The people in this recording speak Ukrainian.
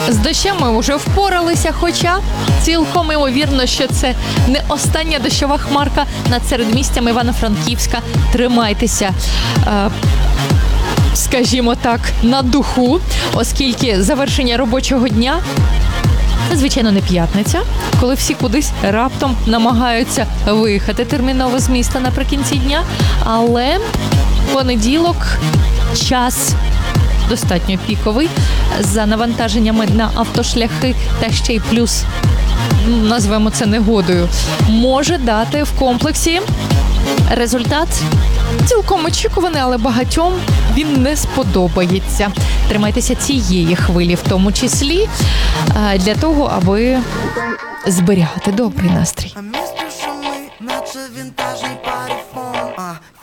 З дощем ми вже впоралися, хоча цілком ймовірно, що це не остання дощова хмарка над середмістям Івано-Франківська. Тримайтеся, скажімо так, на духу, оскільки завершення робочого дня це, звичайно, не п'ятниця, коли всі кудись раптом намагаються виїхати терміново з міста наприкінці дня, але понеділок час достатньо піковий за навантаженнями на автошляхи та ще й плюс, назвемо це негодою, може дати в комплексі результат цілком очікуваний, але багатьом він не сподобається. Тримайтеся цієї хвилі, в тому числі, для того, аби зберігати добрий настрій. А місто шумить, наче вінтажний паріфон.